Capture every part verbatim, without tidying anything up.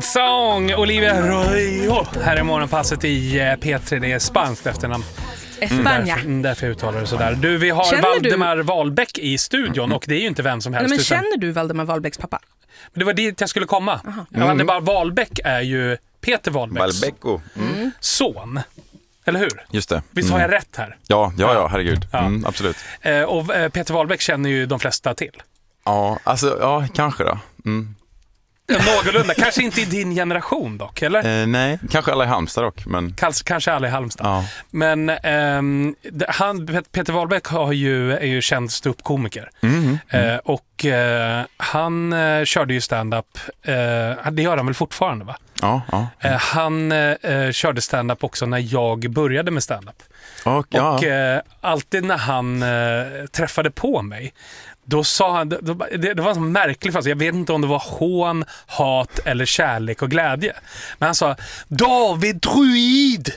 Song, Olivia Rodrigo. Här är morgonpasset i P tre, det är spanskt efternamn. Espanja. Därför, därför jag uttalar det sådär. Du, vi har Känner Valdemar du... Wallbäck i studion mm. och det är ju inte vem som helst. Nej, men utan... känner du Valdemar Wallbäcks pappa? Det var dit jag skulle komma. Mm. Valdemar Wallbäck är ju Peter Wallbäcks mm. son. Eller hur? Just det. Visst mm. har jag rätt här? Ja, ja, ja herregud. Ja. Mm, absolut. Eh, och eh, Peter Wallbäck känner ju de flesta till. Ja, alltså, ja, kanske då. Mm. Någorlunda, kanske inte i din generation dock, eller? Eh, nej, kanske alla i Halmstad dock. Men... Kanske, kanske alla i Halmstad. Ja. Men ehm, han, Peter Wallbäck har ju, är ju känd ståuppkomiker. Mm, mm. Eh, och eh, han eh, körde ju stand-up, eh, det gör han väl fortfarande va? Ja, ja. Eh, han eh, körde stand-up också när jag började med stand-up. Och, ja. och eh, alltid när han eh, träffade på mig, då sa han, då, det, det var en så märklig fas. Jag vet inte om det var hån, hat eller kärlek och glädje. Men han sa, David Druid!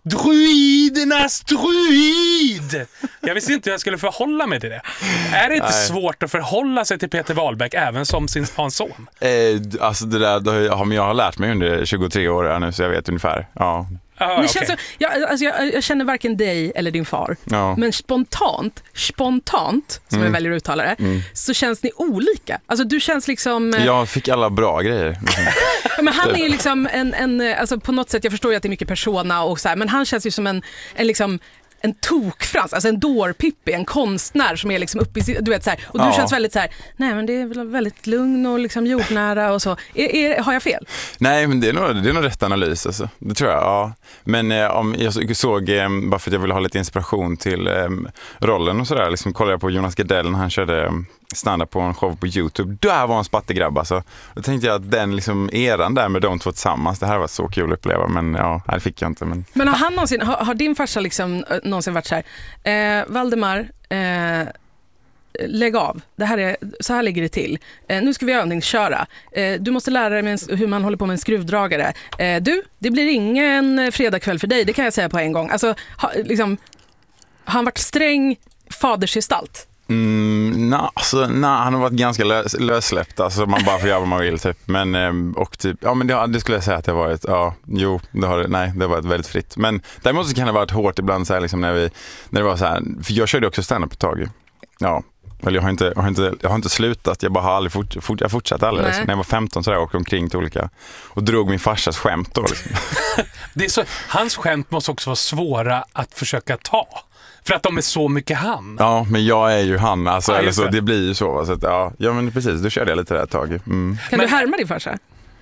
Druidernas druid! Jag visste inte hur jag skulle förhålla mig till det. Är det inte Nej. svårt att förhålla sig till Peter Wallbäck även som sin hans son? Eh, alltså det där det har, men jag har lärt mig under tjugotre år nu så jag vet ungefär. Ja. Ah, det okay. känns så, jag, alltså jag, jag känner varken dig eller din far. Ja. Men spontant, spontant som mm. jag väljer att uttala det, mm. så känns ni olika. Alltså du känns liksom... Jag fick alla bra grejer. Men han är ju liksom en, en, alltså på något sätt, jag förstår ju att det är mycket persona och så här, men han känns ju som en, en liksom en tokfrans, alltså en dårpippi, en konstnär som är liksom uppe i, du vet så här, och du ja. känns väldigt så här, nej men det är väl väldigt lugn och liksom jordnära och så. Är, är, har jag fel? Nej, men det är nog, det är nog rätt analys alltså. Det tror jag, ja. Men eh, om jag såg, eh, bara för att jag ville ha lite inspiration till eh, rollen och sådär, liksom kollade jag på Jonas Gardell när han körde eh, stand-up på en show på YouTube. Där var en spattegrabb alltså. Då tänkte jag att den liksom eran där med de två tillsammans, det här var så kul att uppleva, men ja, det fick jag inte. Men, men har han någonsin, har, har din farsa liksom någonsin varit så här, eh, Valdemar, eh, lägg av, det här är, så här ligger det till, eh, nu ska vi övningsköra, eh, du måste lära dig med en, hur man håller på med en skruvdragare, eh, du, det blir ingen fredagkväll för dig, det kan jag säga på en gång. Alltså, ha, liksom, har han varit sträng fadersgestalt? Mm, nah, alltså, nah, han har varit ganska lös, lössläppt, alltså man bara får göra vad man vill typ. Men, och typ, ja men det, det skulle jag säga att det har varit, ja, jo, det har det, nej, det har varit väldigt fritt. Men däremot så kan det ha varit hårt ibland så här, liksom, när, vi, när det var så här, för jag körde också stand-up ett tag. Ja, väl jag har inte, jag har inte, jag har inte slutat, jag bara har aldrig fort, fort, jag fortsatte aldrig. Liksom. När jag var femton så där åkte omkring till olika, och drog min farsas skämt då. Liksom. Det är så, hans skämt måste också vara svåra att försöka ta. För att de är så mycket han. Ja, men jag är ju han. Alltså, ja, eller så, det. det blir ju så. så att, ja, ja, men precis. Då körde jag lite där ett tag. Mm. Kan men, du härma din farsa?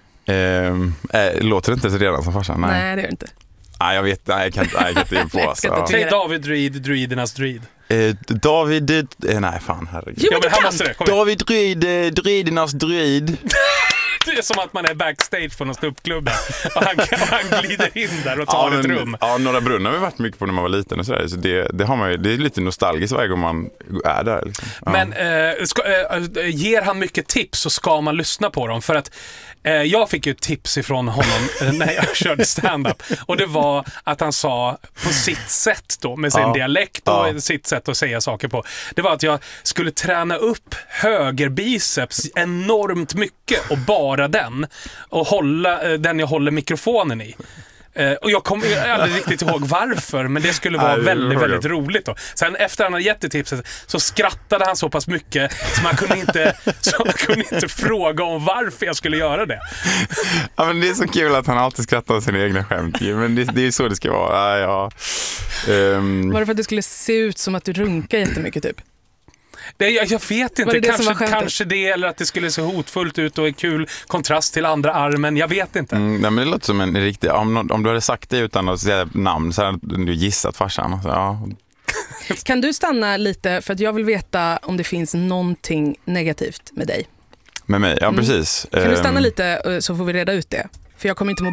Eh, äh, låter det inte så redan som farsa? Nej, nej det gör inte. Nej, jag vet nej, jag kan, nej, jag kan inte ge på. Alltså. Säg David Druid, druidernas druid. Eh, David... Eh, nej, fan, herregud. Jo, men ja, men du kan. Det, David Druid, eh, druidernas druid. Det är som att man är backstage på någon ståuppklubb och han, och han glider in där och tar ja, ett men, rum. Ja, Norra Brunn har vi varit mycket på när man var liten och sådär. Så det, det, har man ju, det är lite nostalgiskt varje gång man är där. Liksom. Ja. Men eh, ska, eh, ger han mycket tips så ska man lyssna på dem. För att eh, jag fick ju tips ifrån honom när jag körde stand-up. Och det var att han sa på sitt sätt då, med sin ja. dialekt och ja. sitt sätt att säga saker på. Det var att jag skulle träna upp högerbiceps enormt mycket och bara den och hålla den jag håller mikrofonen i. Uh, och jag kommer aldrig riktigt ihåg varför, men det skulle vara Nej, väldigt, väldigt roligt då. Sen efter han hade gett det tipset så skrattade han så pass mycket så man kunde inte, så man kunde inte fråga om varför jag skulle göra det. Ja, men det är så kul att han alltid skrattar åt sina egna skämt. Men det, det är så det ska vara. Ja, ja. Um... Var det för att det skulle se ut som att du runkar jättemycket typ? Det, jag, jag vet inte, det kanske, kanske det eller att det skulle se hotfullt ut och en kul kontrast till andra armen, jag vet inte. Mm, nej, men det låter som en riktig, om, om du hade sagt det utan att säga namn så hade du gissat farsan. Alltså, ja. Kan du stanna lite för att jag vill veta om det finns någonting negativt med dig? Med mig, ja mm. precis. Kan du stanna lite så får vi reda ut det? För jag kommer inte må